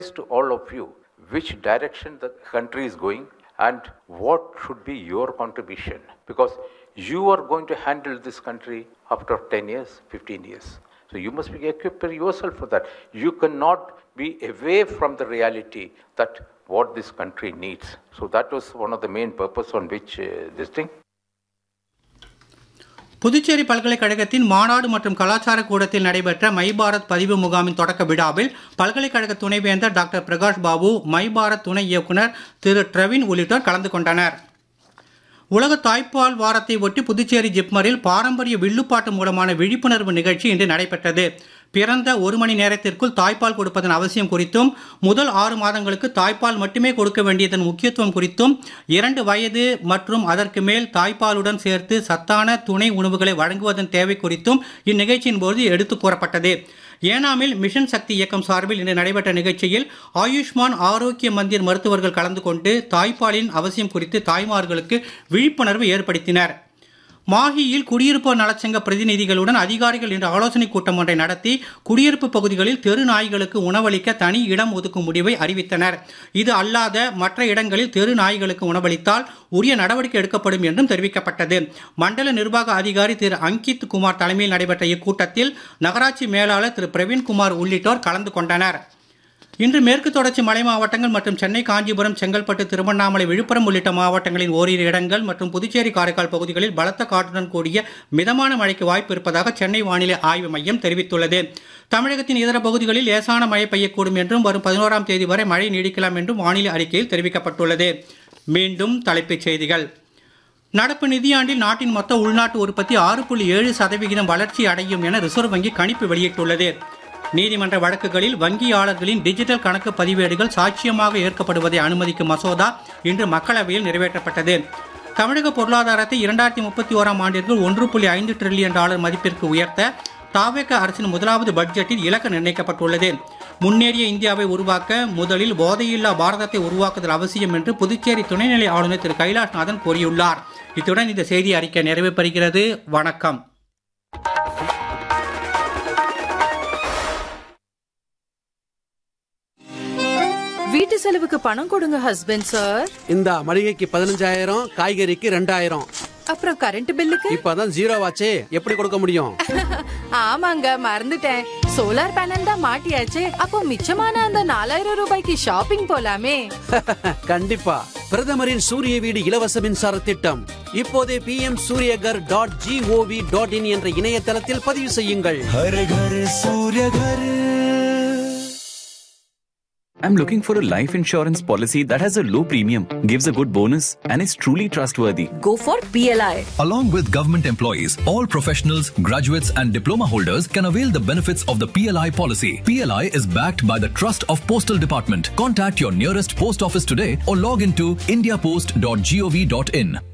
to all of you which direction the country is going and what should be your contribution, because you are going to handle this country after 10 years, 15 years. So you must be equipped yourself for that. You cannot be away from the reality that what this country needs. So that was one of the main purpose on which this thing. Puducherry பல்கலைக்கழகத்தின் மாநாடு மற்றும் கலாச்சார கூடத்தில் நடைபெற்ற my Bharat பதிவு முகாமின் தொடக்க விழாவில் பல்கலைக்கழக துணைவேந்தர் டாக்டர் பிரகாஷ் பாபு, மை பாரத் துணை இயக்குனர் திரு ட்ரவின் உள்ளிட்டோர் கலந்து கொண்டனர். உலக தாய்ப்பால் வாரத்தை ஒட்டி புதுச்சேரி ஜிப்மரில் பாரம்பரிய வில்லுப்பாட்டு மூலமான விழிப்புணர்வு நிகழ்ச்சி இன்று நடைபெற்றது. பிறந்த 1 மணி நேரத்திற்குள் தாய்ப்பால் கொடுப்பதன் அவசியம் குறித்தும், முதல் 6 மாதங்களுக்கு தாய்ப்பால் மட்டுமே கொடுக்க வேண்டியதன் முக்கியத்துவம் குறித்தும், 2 வயது மற்றும் அதற்கு மேல் தாய்ப்பாலுடன் சேர்த்து சத்தான துணை உணவுகளை வழங்குவதன் தேவை குறித்தும் இந்நிகழ்ச்சியின் போது எடுத்துக் கூறப்பட்டது. ஏனாமில் மிஷன் சக்தி இயக்கம் சார்பில் இன்று நடைபெற்ற நிகழ்ச்சியில் ஆயுஷ்மான் ஆரோக்கிய மந்திர் மருத்துவர்கள் கலந்து கொண்டு தாய்ப்பாலின் அவசியம் குறித்து தாய்மார்களுக்கு விழிப்புணர்வு ஏற்படுத்தினர். மாஹியில் குடியிருப்போர் நலச்சங்க பிரதிநிதிகளுடன் அதிகாரிகள் இன்று ஆலோசனைக் கூட்டம் ஒன்றை நடத்தி குடியிருப்பு பகுதிகளில் தெரு நாய்களுக்கு உணவளிக்க தனி இடம் ஒதுக்கும் முடிவை அறிவித்தனர். இது அல்லாத மற்ற இடங்களில் தெரு நாய்களுக்கு உணவளித்தால் உரிய நடவடிக்கை எடுக்கப்படும் என்றும் தெரிவிக்கப்பட்டது. மண்டல நிர்வாக அதிகாரி திரு அங்கித் குமார் தலைமையில் நடைபெற்ற இக்கூட்டத்தில் நகராட்சி மேலாளர் திரு பிரவீன்குமார் உள்ளிட்டோர் கலந்து கொண்டனர். இன்று மேற்கு தொடர்ச்சி மலை மாவட்டங்கள் மற்றும் சென்னை, காஞ்சிபுரம், செங்கல்பட்டு, திருவண்ணாமலை, விழுப்புரம் உள்ளிட்ட மாவட்டங்களின் ஓரிரு இடங்கள் மற்றும் புதுச்சேரி, காரைக்கால் பகுதிகளில் பலத்த காற்றுடன் கூடிய மிதமான மழைக்கு வாய்ப்பு இருப்பதாக சென்னை வானிலை ஆய்வு மையம் தெரிவித்துள்ளது. தமிழகத்தின் இதர பகுதிகளில் லேசான மழை பெய்யக்கூடும் என்றும் வரும் 11ஆம் தேதி வரை மழை நீடிக்கலாம் என்றும் வானிலை அறிக்கையில் தெரிவிக்கப்பட்டுள்ளது. மீண்டும் தலைப்புச் செய்திகள். நடப்பு நிதியாண்டில் நாட்டின் மொத்த உள்நாட்டு உற்பத்தி 6.7% வளர்ச்சி அடையும் என ரிசர்வ் வங்கி கணிப்பு வெளியிட்டுள்ளது. நீதிமன்ற வழக்குகளில் வங்கியாளர்களின் டிஜிட்டல் கணக்கு பதிவேடுகள் சாட்சியமாக ஏற்கப்படுவதை அனுமதிக்கும் மசோதா இன்று மக்களவையில் நிறைவேற்றப்பட்டது. தமிழக பொருளாதாரத்தை 2031ஆம் ஆண்டிற்குள் $1.5 டிரில்லியன் மதிப்பிற்கு உயர்த்த தாவேக அரசின் முதலாவது பட்ஜெட்டில் இலக்கு நிர்ணயிக்கப்பட்டுள்ளது. முன்னேறிய இந்தியாவை உருவாக்க முதலில் போதையில்லா பாரதத்தை உருவாக்குதல் அவசியம் என்று புதுச்சேரி துணைநிலை ஆளுநர் திரு கைலாஷ்நாதன் கூறியுள்ளார். இத்துடன் இந்த செய்தி அறிக்கை நிறைவு பெறுகிறது. வணக்கம். வீட்டு செலவுக்கு பணம் கொடுங்க ஹஸ்பண்ட் சார். இந்த மளிகைக்கு 15,000, காய்கறிக்கு 2,000. அப்புறம் கரண்ட் பில்லுக்கு இப்பதான் 0 ஆச்சே, எப்படி கொடுக்க முடியும்? ஆமாங்க, மறந்துட்டேன். சோலார் பேனல் தான் மாட்டியாச்சே. அப்போ மிச்சமான அந்த 4,000 ரூபாய்க்கு ஷாப்பிங் போலாமே. கண்டிப்பா. பிரதமரின் சூரிய வீடு இலவச மின்சார திட்டம் இப்போதே pmsuryagar.gov.in என்ற இணையதளத்தில் பதிவு செய்யுங்கள். हर घर सूर्य घर. I'm looking for a life insurance policy that has a low premium, gives a good bonus, and is truly trustworthy. Go for PLI. Along with government employees, all professionals, graduates and diploma holders can avail the benefits of the PLI policy. PLI is backed by the Trust of Postal Department. Contact your nearest post office today or log into indiapost.gov.in.